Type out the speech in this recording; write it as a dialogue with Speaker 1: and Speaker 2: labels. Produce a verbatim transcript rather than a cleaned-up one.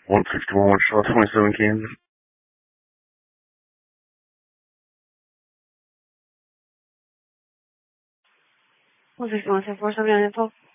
Speaker 1: one fifty-one Wichita, twenty-seven Kansas.
Speaker 2: one fifty-one, seven four seven, info.